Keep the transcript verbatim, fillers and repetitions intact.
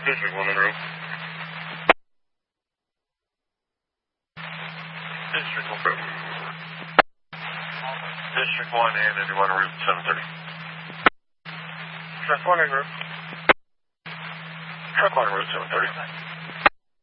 District one en route. District one. District one and anyone route seven thirty. Truck one en route. Truck one route seven thirty.